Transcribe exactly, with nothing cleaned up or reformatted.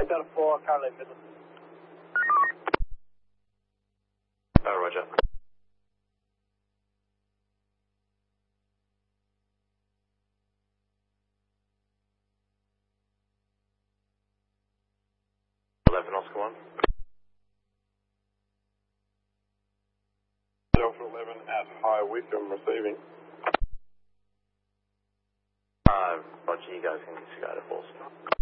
Delta four, currently middle. Oh, roger. eleven, Oscar one. Delta eleven at High Wycombe receiving. Uh, roger, you guys can disregard it, balls.